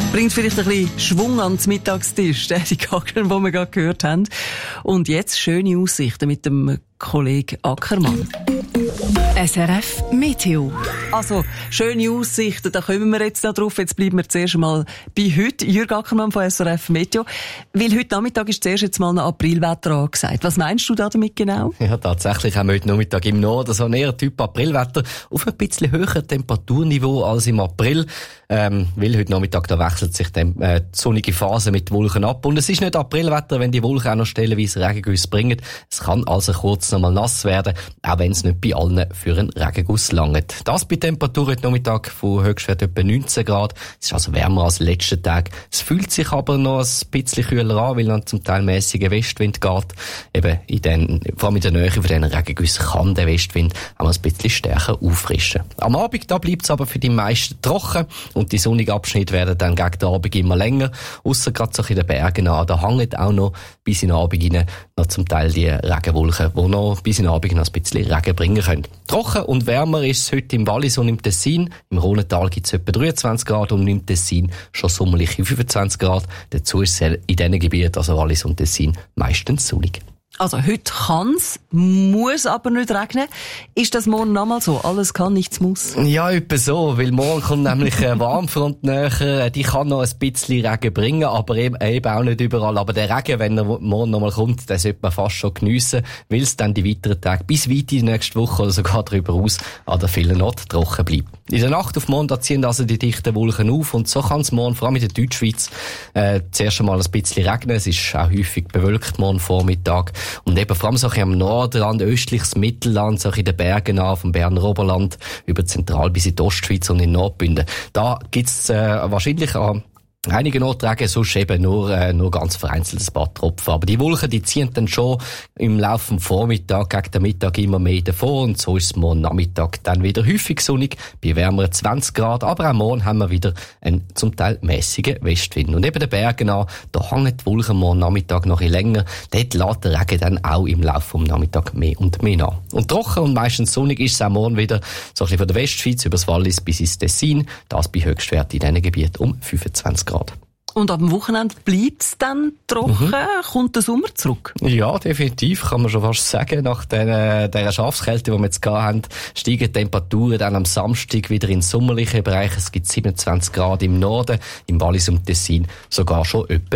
Bringt vielleicht ein bisschen Schwung ans Mittagstisch, die Gaggeln, die wir gerade gehört haben. Und jetzt schöne Aussichten mit dem Kollegen Ackermann. SRF Meteo. Also, schöne Aussichten, da kommen wir jetzt noch drauf. Jetzt bleiben wir zuerst mal bei heute. Jürg Ackermann von SRF Meteo. Weil heute Nachmittag ist zuerst jetzt mal ein Aprilwetter angesagt. Was meinst du da damit genau? Ja, tatsächlich haben wir heute Nachmittag im Norden so ein eher Typ Aprilwetter auf ein bisschen höherem Temperaturniveau als im April. Weil heute Nachmittag da wechselt sich die sonnige Phase mit Wolken ab. Und es ist nicht Aprilwetter, wenn die Wolken auch noch stellenweise Regengüsse bringen. Es kann also kurz noch mal nass werden, auch wenn es nicht bei allen für einen Regenguss langt. Das bei Temperatur heute Nachmittag von Höchstwert etwa 19 Grad. Es ist also wärmer als letzten Tag. Es fühlt sich aber noch ein bisschen kühler an, weil dann zum Teil mäßiger Westwind geht. Eben vor allem in der Nähe von diesen Regengüssen kann der Westwind auch mal ein bisschen stärker auffrischen. Am Abend da bleibt es aber für die meisten trocken und die sonnigen Abschnitte werden dann gegen den Abend immer länger. Ausser gerade so in den Bergen an. Da hängen auch noch bis in den Abend rein noch zum Teil die Regenwolken, die noch bis in den Abend noch ein bisschen Regen bringen können. Trocken und wärmer ist es heute im Wallis und im Tessin. Im Rhonental gibt es etwa 23 Grad und im Tessin schon sommerliche 25 Grad. Dazu ist es in diesen Gebieten, also Wallis und Tessin, meistens sonnig. Also heute kann's, muss aber nicht regnen. Ist das morgen nochmal so? Alles kann, nichts muss? Ja, etwa so, weil morgen kommt nämlich eine Warmfront näher. Die kann noch ein bisschen Regen bringen, aber eben auch nicht überall. Aber der Regen, wenn er morgen nochmal kommt, den sollte man fast schon geniessen, weil es dann die weiteren Tage bis weit in die nächste Woche oder sogar darüber aus an der vielen Orten trocken bleibt. In der Nacht auf morgen da ziehen also die dichten Wolken auf und so kann es morgen, vor allem in der Deutschschweiz, zuerst einmal ein bisschen regnen. Es ist auch häufig bewölkt morgen Vormittag. Und eben vor allem so am Nordland, östliches Mittelland, so in den Bergen an, vom Berner Oberland, über Zentral bis in die Ostschweiz und in Nordbünden. Da gibt's wahrscheinlich an einigen Orten Regen, sonst eben nur ganz vereinzelt ein paar Tropfen. Aber die Wolken, die ziehen dann schon im Laufe des Vormittag gegen den Mittag immer mehr davon. Und so ist es morgen Nachmittag dann wieder häufig sonnig, bei wärmeren 20 Grad. Aber auch morgen haben wir wieder einen zum Teil mäßigen Westwind. Und eben den Bergen an, da hängen die Wolken morgen Nachmittag noch ein bisschen länger. Dort lässt der Regen dann auch im Laufe des Nachmittags mehr und mehr nach. Und trocken und meistens sonnig ist es auch morgen wieder so ein bisschen von der Westschweiz über das Wallis bis ins Tessin. Das bei Höchstwert in diesen Gebieten um 25 Grad. Und ab dem Wochenende bleibt's dann trocken? Kommt der Sommer zurück? Ja, definitiv, kann man schon fast sagen. Nach dieser Schafskälte, die wir jetzt gehabt haben, steigen die Temperaturen dann am Samstag wieder in den sommerlichen Bereich. Es gibt 27 Grad im Norden, im Wallis und Tessin sogar schon etwa